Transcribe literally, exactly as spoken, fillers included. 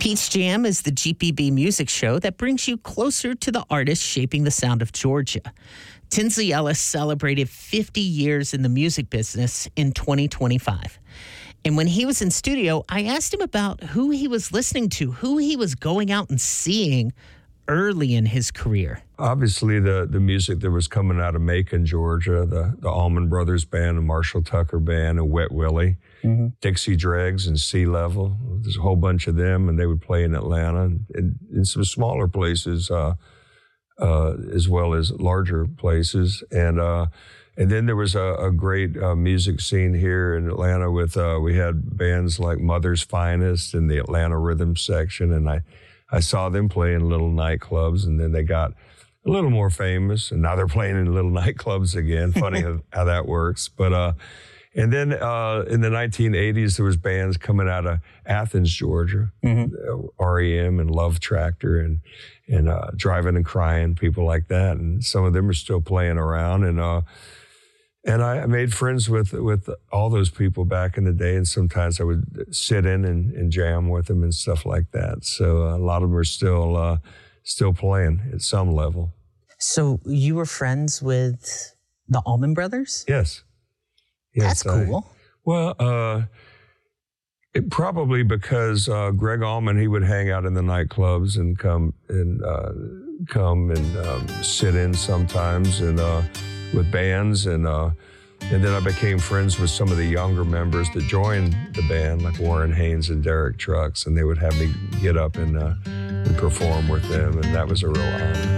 Peach Jam is the G P B music show that brings you closer to the artists shaping the sound of Georgia. Tinsley Ellis celebrated fifty years in the music business in twenty twenty-five. And when he was in studio, I asked him about who he was listening to, who he was going out and seeing early in his career. Obviously, the, the music that was coming out of Macon, Georgia, the, the Allman Brothers Band and Marshall Tucker Band and Wet Willie, mm-hmm. Dixie Dregs and Sea Level. There's a whole bunch of them, and they would play in Atlanta and in, in some smaller places uh, uh, as well as larger places. And uh, and then there was a, a great uh, music scene here in Atlanta with, uh, we had bands like Mother's Finest and the Atlanta Rhythm Section, and I, I saw them play in little nightclubs, and then they got a little more famous, and now they're playing in little nightclubs again. Funny how, how that works. But uh, and then uh, in the nineteen eighties, there was bands coming out of Athens, Georgia, mm-hmm. R E M and Love Tractor and and uh, Driving and Crying, people like that. And some of them are still playing around. And uh, and I made friends with with all those people back in the day. And sometimes I would sit in and, and jam with them and stuff like that. So uh, a lot of them are still uh, still playing at some level. So you were friends with the Allman Brothers? Yes. Yes, That's cool. I, well, uh, it probably because uh, Greg Allman, he would hang out in the nightclubs and come and uh, come and um, sit in sometimes and uh, with bands, and uh, and then I became friends with some of the younger members that joined the band, like Warren Haynes and Derek Trucks, and they would have me get up and, uh, and perform with them, and that was a real honor.